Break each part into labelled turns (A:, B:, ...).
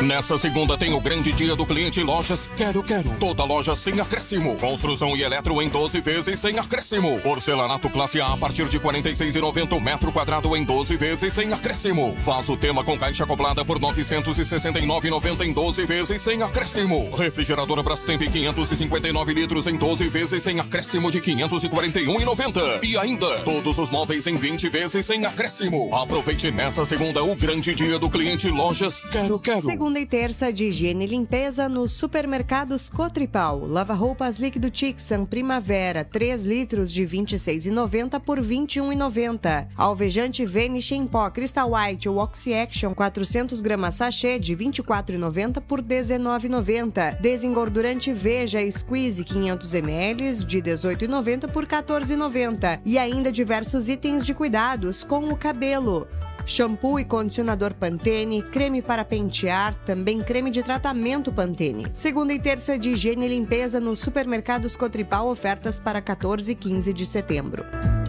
A: Nessa segunda tem o grande dia do cliente Lojas Quero Quero. Toda loja sem acréscimo. Construção e eletro em 12 vezes sem acréscimo. Porcelanato classe A partir de R$ 46,90 metro quadrado em 12 vezes sem acréscimo. Faz o tema com caixa acoplada por R$ 969,90 em 12 vezes sem acréscimo. Refrigeradora Brastemp 559 litros em 12 vezes sem acréscimo de R$ 541,90. E ainda, todos os móveis em 20 vezes sem acréscimo. Aproveite nessa segunda o grande dia do cliente Lojas Quero Quero.
B: Segunda e terça de higiene e limpeza nos supermercados Cotripal. Lava-roupas líquido Tixan Primavera 3 litros de R$ 26,90 por R$ 21,90. Alvejante Vanish em pó Crystal White ou Oxy Action 400 gramas sachê de R$ 24,90 por R$ 19,90. Desengordurante Veja Squeeze 500 ml de R$ 18,90 por R$ 14,90. E ainda diversos itens de cuidados com o cabelo. Shampoo e condicionador Pantene, creme para pentear, também creme de tratamento Pantene. Segunda e terça de higiene e limpeza nos supermercados Cotripal, ofertas para 14 e 15 de setembro.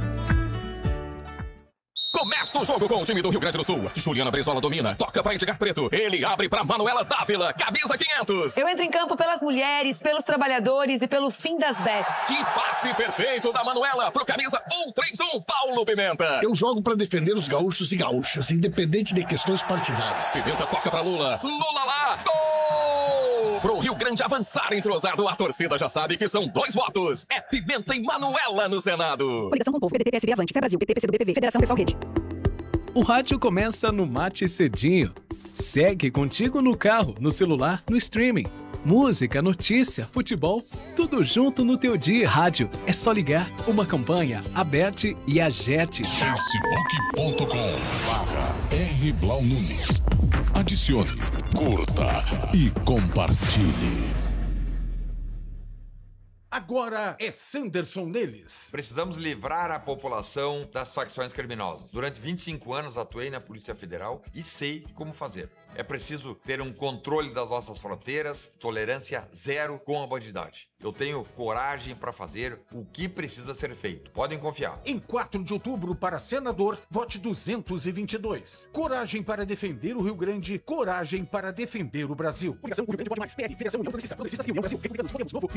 A: Começa o jogo com o time do Rio Grande do Sul. Juliana Brizola domina, toca para Edgar Preto. Ele abre para Manuela Dávila, camisa 500.
C: Eu entro em campo pelas mulheres, pelos trabalhadores e pelo fim das bets.
A: Que passe perfeito da Manuela pro camisa 131, Paulo Pimenta.
D: Eu jogo para defender os gaúchos e gaúchas, independente de questões partidárias.
A: Pimenta toca para Lula. Lula lá, gol! Pro Rio Grande avançar entrosado, a torcida já sabe que são 2 votos. É Pimenta e Manuela no Senado.
E: Coligação com o Povo, PDT, PSB, Avante, Fé Brasil, PT, PCdoB, PV, Federação Pessoal Rede.
F: O rádio começa no Mate Cedinho. Segue contigo no carro, no celular, no streaming. Música, notícia, futebol, tudo junto no teu dia. Rádio, é só ligar. Uma campanha, aberte e agerte.
G: Facebook.com/R Blau Nunes. Adicione, curta e compartilhe.
H: Agora é Sanderson neles.
I: Precisamos livrar a população das facções criminosas. Durante 25 anos atuei na Polícia Federal e sei como fazer. É preciso ter um controle das nossas fronteiras, tolerância zero com a bandidagem. Eu tenho coragem para fazer o que precisa ser feito. Podem confiar.
H: Em 4 de outubro, para senador, vote 222. Coragem para defender o Rio Grande, coragem para defender o Brasil. Coligação Rio Grande Vote Mais, PL, Federação União Progressista, Progressistas e União Brasil, Republicanos, Podemos, Novo.